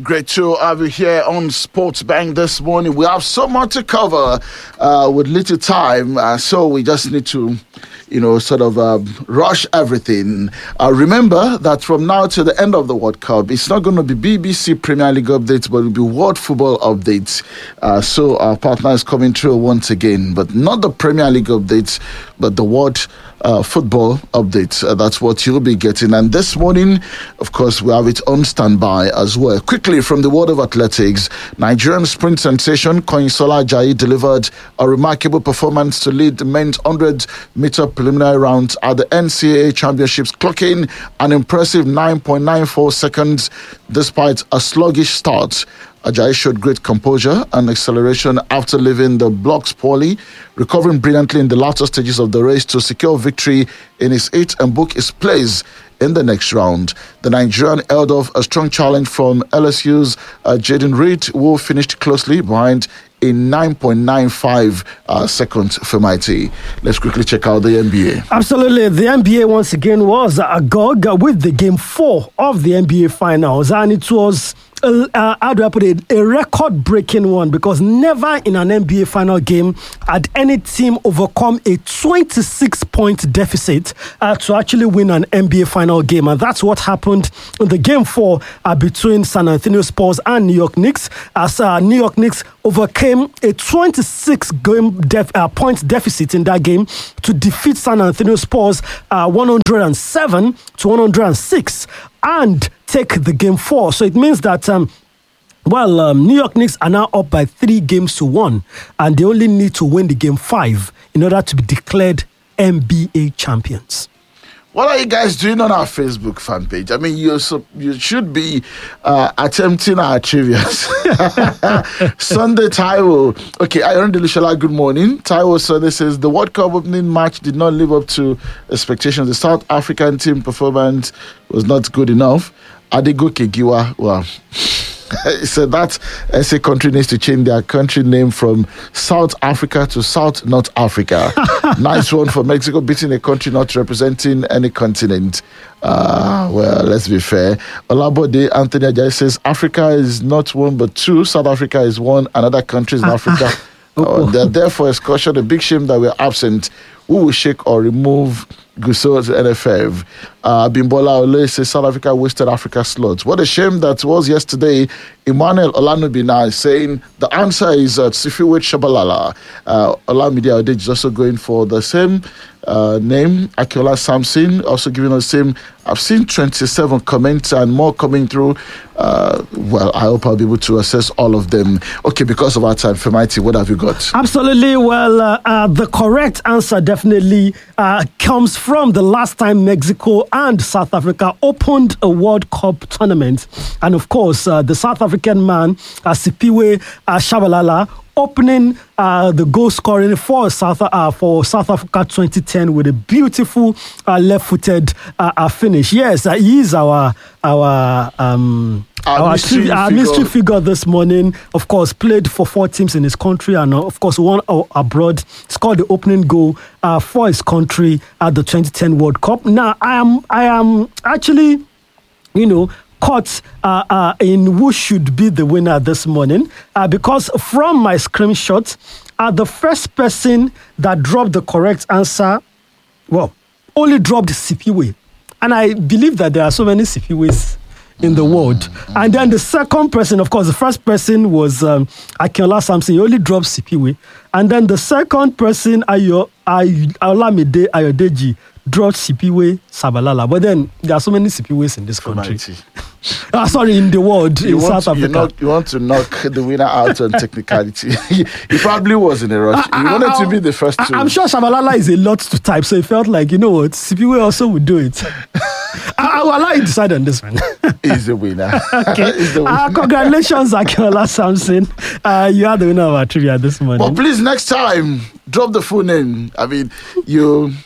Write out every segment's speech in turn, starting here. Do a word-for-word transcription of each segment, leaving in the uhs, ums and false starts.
Great to have you here on Sports Bank this morning. We have so much to cover uh, with little time, uh, so we just need to, you know, sort of uh, rush everything. Uh, remember that from now to the end of the World Cup, it's not going to be B B C Premier League updates, but it will be World Football updates. Uh, so our partner is coming through once again, but not the Premier League updates, but the World Uh, football updates. Uh, that's what you'll be getting. And this morning, of course, we have it on standby as well. Quickly, from the world of athletics, Nigerian sprint sensation Koinsola Ajayi delivered a remarkable performance to lead the men's one hundred meter preliminary round at the N C A A Championships, clocking an impressive nine point nine four seconds despite a sluggish start. Ajayi showed great composure and acceleration after leaving the blocks poorly, recovering brilliantly in the latter stages of the race to secure victory in his eighth and book his place in the next round. The Nigerian held off a strong challenge from L S U's uh, Jaden Reed, who finished closely behind in nine point nine five uh, seconds for Mighty. Let's quickly check out the N B A. Absolutely. The N B A once again was agog with the game four of the N B A finals, and it was Uh, uh, how do I put it? A record-breaking one, because never in an N B A final game had any team overcome a twenty-six point deficit uh, to actually win an N B A final game, and that's what happened in the game four uh, between San Antonio Spurs and New York Knicks, as uh, New York Knicks overcame a twenty-six game def- uh, point deficit in that game to defeat San Antonio Spurs uh, one hundred seven to one hundred six. And take the game four. So it means that, um, well, um, New York Knicks are now up by three games to one, and they only need to win the game five in order to be declared N B A champions. What are you guys doing on our Facebook fan page? I mean, you so, you should be uh, attempting our trivia. Sunday Taiwo. Okay, Iron Delishala, good morning. Taiwo Sunday says the World Cup opening match did not live up to expectations. The South African team performance was not good enough. Adegoke Giwa, well, he said that S A country needs to change their country name from South Africa to South North Africa. Nice one for Mexico, beating a country not representing any continent. Uh, well, let's be fair. Olabode Anthony Ajayi says Africa is not one but two. South Africa is one. Another countries in Africa. Uh, they're there for excursion. A big shame that we're absent. We will shake or remove Gusau to N F F. Uh, Bimbola Ole says South Africa wasted Africa's slots. What a shame that was yesterday. Emmanuel Olanubina is saying the answer is uh, Sifiwe Shabalala. Uh, Olamide Ode is also going for the same uh, name. Akiola Samson also giving us the same. I've seen twenty-seven comments and more coming through. Uh, well, I hope I'll be able to assess all of them. Okay, because of our time, Femaiti, what have you got? Absolutely. Well, uh, uh, the correct answer definitely uh, comes from the last time Mexico and South Africa opened a World Cup tournament. And of course, uh, the South African man, uh, Sifiwe uh, Shabalala, opening uh, the goal scoring for South uh, for South Africa twenty ten with a beautiful uh, left-footed uh, uh, finish. Yes, uh, he is our our um, our, our, mystery, tri- our figure. mystery figure this morning. Of course, played for four teams in his country, and uh, of course one uh, abroad. Scored the opening goal uh, for his country at the twenty ten World Cup. Now, I am I am actually, you know, caught uh, uh, in who should be the winner this morning, uh, because from my screenshot, uh, the first person that dropped the correct answer, well, only dropped Sifiwe. And I believe that there are so many Sifiwes in the world. And then the second person, of course, the first person was um, Akinola Samson. He only dropped Sifiwe. And then the second person, Ayo, Ay- Olamide Ayodeji, dropped Sifiwe Shabalala. But then there are so many Sifiwes in this country. uh, sorry, in the world, you in want, South Africa. You, knock, you want to knock the winner out on technicality. he, he probably was in a rush. I, he I, wanted I, to be the first I, two. I'm sure Shabalala is a lot to type, so he felt like, you know what, Sifiwe also would do it. I, I will allow you to decide on this one. He's the winner. Okay. He's the winner. Uh, congratulations, Akinola Samson. Uh, you are the winner of our trivia this morning. But please, next time, drop the full name. I mean, you...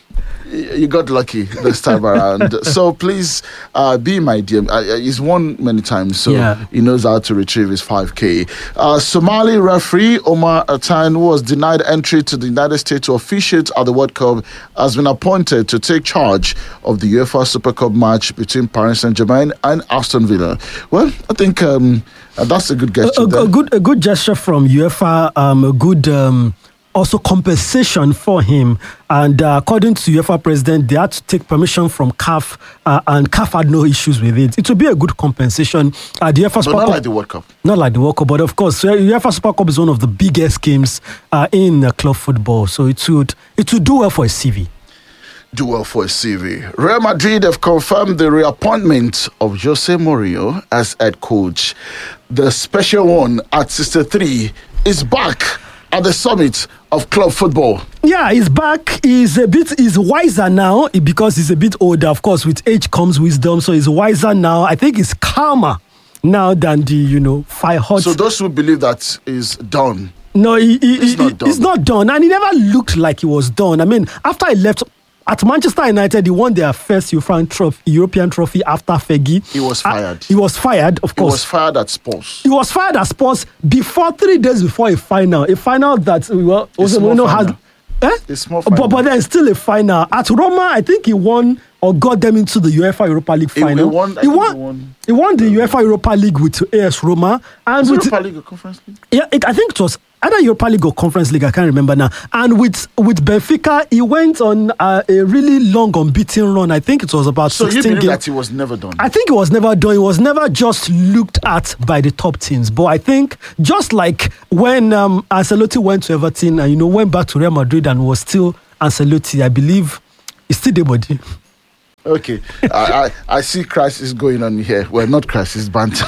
you got lucky this time around. So please uh, be my D M. Uh, he's won many times, so Yeah. he knows how to retrieve his five K. Uh, Somali referee Omar Atan, who was denied entry to the United States to officiate at the World Cup, has been appointed to take charge of the UEFA Super Cup match between Paris Saint-Germain and Aston Villa. Well, I think um, uh, that's a good gesture. A, a, there. a good, a good gesture from UEFA. Um, a good. Um, Also, compensation for him, and uh, according to UEFA president, they had to take permission from C A F, uh, and C A F had no issues with it. It would be a good compensation. Uh, the UEFA But Super not Cup, like the World Cup. not like the World Cup, but of course, uh, UEFA Super Cup is one of the biggest games uh, in uh, club football, so it would it would do well for a C V. Do well for a C V. Real Madrid have confirmed the reappointment of Jose Mourinho as head coach. The special one at sixty-three is back at the summit of club football. Yeah, he's back. He's a bit he's wiser now because he's a bit older. Of course, with age comes wisdom, so he's wiser now. I think he's calmer now than the you know fire hot. So those who believe that is done. No, he, he, It's he- not done. It's not done, and he never looked like he was done. I mean, after he left at Manchester United, he won their first European trophy, European trophy after Fergie. He was Uh, fired. he was fired, of He was course. fired at Spurs. He was fired at Spurs before three days before a final. A final that we were Jose small Mourinho had. final. Eh? A small final. But, but then still a final. At Roma, I think he won or got them into the UEFA Europa League He- he final. won- I he think won, he won- he won the UEFA Europa League with A S Roma. And Is with Europa League or Conference League? yeah, it, I think it was either Europa League or Conference League. I can't remember now. And with with Benfica, he went on uh, a really long unbeaten run. I think it was about So you sixteen believe games. that he was never done? I think it was never done. It was never just looked at by the top teams. But I think just like when um, Ancelotti went to Everton and you know went back to Real Madrid and was still Ancelotti, I believe he's still the body. Okay, I, I I see crisis going on here. Well, not crisis, banter.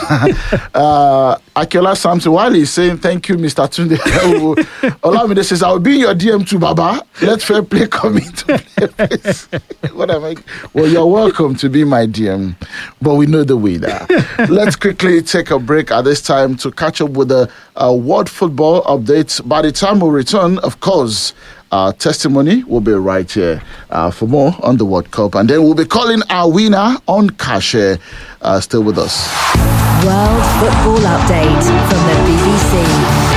uh, Akiola Samson, while he's saying thank you, Mister Tunde, Olamide says, I'll be in your D M too, Baba. Let fair play come into play. What am I? Well, you're welcome to be my D M, but we know the way there. Let's quickly take a break at this time to catch up with the uh, World Football updates. By the time we return, of course, our testimony will be right here uh, for more on the World Cup. And then we'll be calling our winner on Cash. Uh, still with us. World Football Update from the B B C.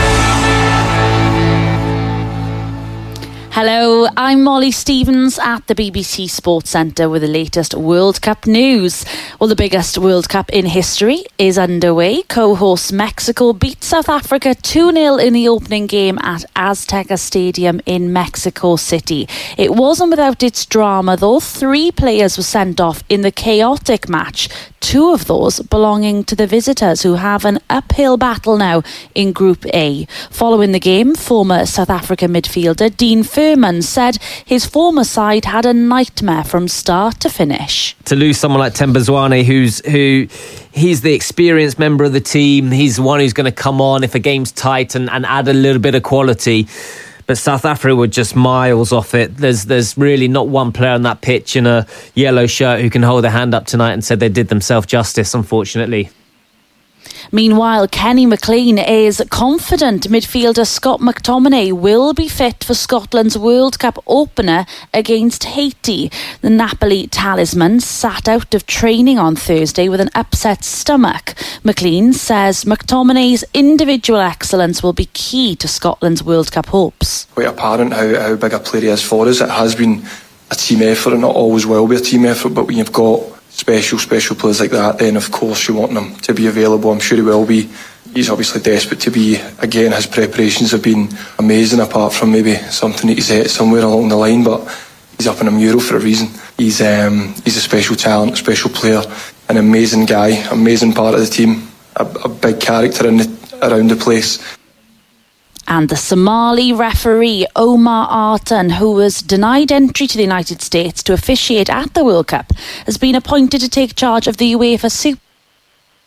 Hello, I'm Molly Stevens at the B B C Sports Centre with the latest World Cup news. Well, the biggest World Cup in history is underway. Co-host Mexico beat South Africa two nil in the opening game at Azteca Stadium in Mexico City. It wasn't without its drama though. Three players were sent off in the chaotic match. Two of those belonging to the visitors, who have an uphill battle now in Group A. Following the game, former South Africa midfielder Dean Furman said his former side had a nightmare from start to finish. To lose someone like Themba Zwane, who's who, he's the experienced member of the team. He's the one who's going to come on if a game's tight and, and add a little bit of quality. But South Africa were just miles off it. There's there's really not one player on that pitch in a yellow shirt who can hold their hand up tonight and said they did themselves justice, unfortunately. Meanwhile, Kenny McLean is confident midfielder Scott McTominay will be fit for Scotland's World Cup opener against Haiti. The Napoli talisman sat out of training on Thursday with an upset stomach. McLean says McTominay's individual excellence will be key to Scotland's World Cup hopes. Quite apparent how, how big a player he is for us. It has been a team effort, and not always will be a team effort, but when you've got special, special players like that, then of course you want them to be available. I'm sure he will be. He's obviously desperate to be. Again, his preparations have been amazing, apart from maybe something that he's hit somewhere along the line, but he's up in a mural for a reason. He's um, he's a special talent, a special player, an amazing guy, amazing part of the team, a, a big character in the, around the place. And the Somali referee Omar Artan, who was denied entry to the United States to officiate at the World Cup, has been appointed to take charge of the UEFA Super